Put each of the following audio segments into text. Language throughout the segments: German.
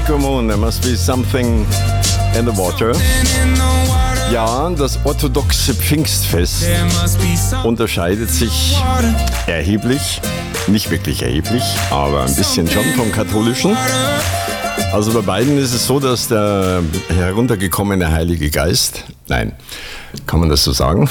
Nico Moon, there must be something in the water. Ja, das orthodoxe Pfingstfest unterscheidet sich erheblich, nicht wirklich erheblich, aber ein bisschen schon vom katholischen. Also bei beiden ist es so, dass der heruntergekommene Heilige Geist, nein, kann man das so sagen?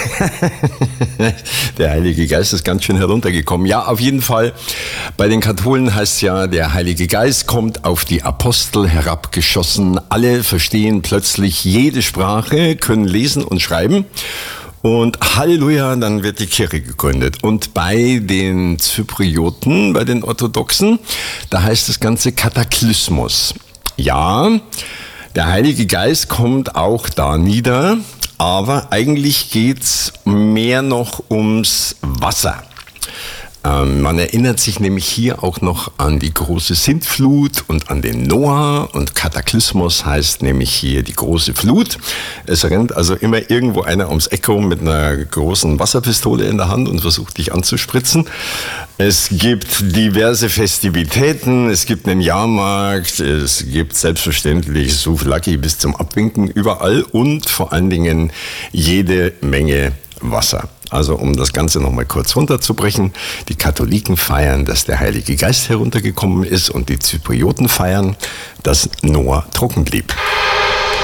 Der Heilige Geist ist ganz schön heruntergekommen. Ja, auf jeden Fall. Bei den Katholen heißt es ja, der Heilige Geist kommt auf die Apostel herabgeschossen. Alle verstehen plötzlich jede Sprache, können lesen und schreiben. Und Halleluja, dann wird die Kirche gegründet. Und bei den Zyprioten, bei den Orthodoxen, da heißt das Ganze Kataklysmos. Ja, der Heilige Geist kommt auch da nieder, aber eigentlich geht's mehr noch ums Wasser. Man erinnert sich nämlich hier auch noch an die große Sintflut und an den Noah, und Kataklysmos heißt nämlich hier die große Flut. Es rennt also immer irgendwo einer ums Eck rum mit einer großen Wasserpistole in der Hand und versucht dich anzuspritzen. Es gibt diverse Festivitäten, es gibt einen Jahrmarkt, es gibt selbstverständlich Souvlaki bis zum Abwinken überall und vor allen Dingen jede Menge Wasser. Also um das Ganze nochmal kurz runterzubrechen, die Katholiken feiern, dass der Heilige Geist heruntergekommen ist, und die Zyprioten feiern, dass Noah trocken blieb.